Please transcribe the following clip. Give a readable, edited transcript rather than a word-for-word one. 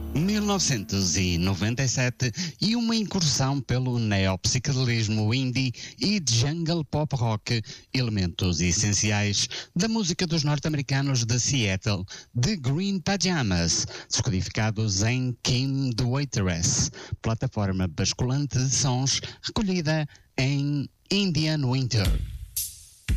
1997 e uma incursão pelo neopsicadelismo indie e jungle pop rock, elementos essenciais da música dos norte-americanos de Seattle, The Green Pajamas, descodificados em Kim the Waitress, plataforma basculante de sons recolhida em Indian Winter.